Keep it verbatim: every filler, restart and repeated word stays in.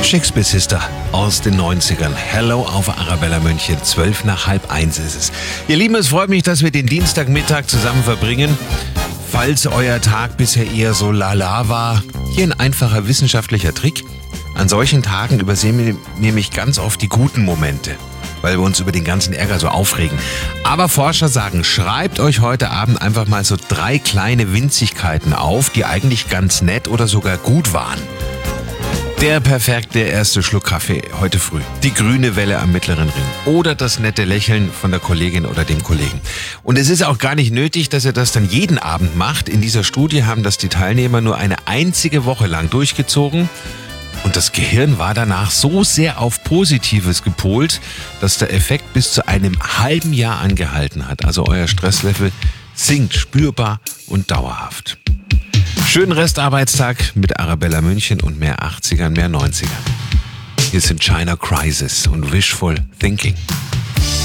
Shakespeare Sister aus den neunzigern. Hello auf Arabella München. Zwölf nach halb eins ist es. Ihr Lieben, es freut mich, dass wir den Dienstagmittag zusammen verbringen. Falls euer Tag bisher eher so lala war, hier ein einfacher wissenschaftlicher Trick. An solchen Tagen übersehen wir nämlich ganz oft die guten Momente, weil wir uns über den ganzen Ärger so aufregen. Aber Forscher sagen, schreibt euch heute Abend einfach mal so drei kleine Winzigkeiten auf, die eigentlich ganz nett oder sogar gut waren. Der perfekte erste Schluck Kaffee heute früh, die grüne Welle am mittleren Ring oder das nette Lächeln von der Kollegin oder dem Kollegen. Und es ist auch gar nicht nötig, dass ihr das dann jeden Abend macht. In dieser Studie haben das die Teilnehmer nur eine einzige Woche lang durchgezogen. Und das Gehirn war danach so sehr auf Positives gepolt, dass der Effekt bis zu einem halben Jahr angehalten hat. Also euer Stresslevel sinkt spürbar und dauerhaft. Schönen Restarbeitstag mit Arabella München und mehr achtzigern, mehr neunzigern. Hier sind China Crisis und Wishful Thinking.